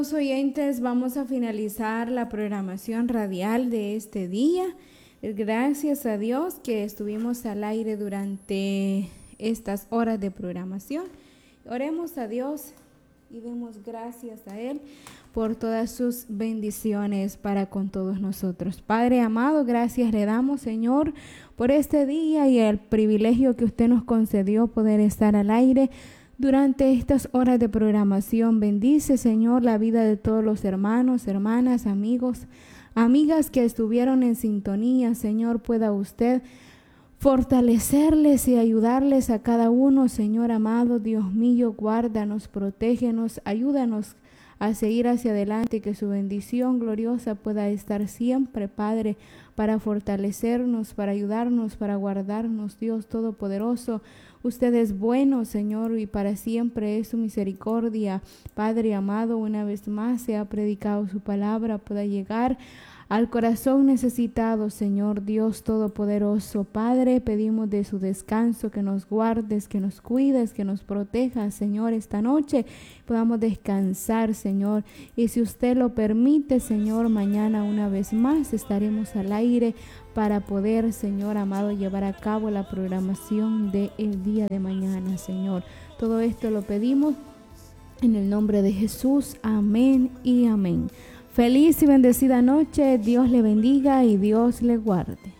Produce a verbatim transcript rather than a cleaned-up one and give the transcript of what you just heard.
Oyentes, vamos a finalizar la programación radial de este día. Gracias a Dios que estuvimos al aire durante estas horas de programación. Oremos a Dios y demos gracias a Él por todas sus bendiciones para con todos nosotros. Padre amado, gracias le damos, Señor, por este día y el privilegio que usted nos concedió poder estar al aire durante estas horas de programación. Bendice, Señor, la vida de todos los hermanos, hermanas, amigos, amigas que estuvieron en sintonía. Señor, pueda usted fortalecerles y ayudarles a cada uno. Señor amado, Dios mío, guárdanos, protégenos, ayúdanos a seguir hacia adelante, que su bendición gloriosa pueda estar siempre, Padre, para fortalecernos, para ayudarnos, para guardarnos. Dios Todopoderoso, usted es bueno, Señor, y para siempre es su misericordia. Padre amado, una vez más se ha predicado su palabra, pueda llegar al corazón necesitado, Señor Dios Todopoderoso. Padre, pedimos de su descanso que nos guardes, que nos cuides, que nos protejas, Señor, esta noche podamos descansar, Señor. Y si usted lo permite, Señor, mañana una vez más estaremos al aire para poder, Señor amado, llevar a cabo la programación del día de mañana, Señor. Todo esto lo pedimos en el nombre de Jesús. Amén y amén. Feliz y bendecida noche. Dios le bendiga y Dios le guarde.